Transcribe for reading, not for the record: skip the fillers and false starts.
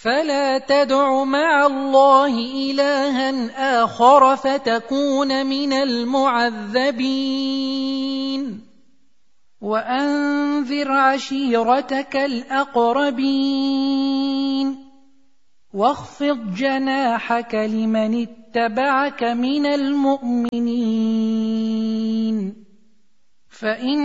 فلا تدع مع الله إلها آخر فتكون من المعذبين وأنذر عشيرتك الأقربين واخفض جناحك لمن اتبعك من المؤمنين فإن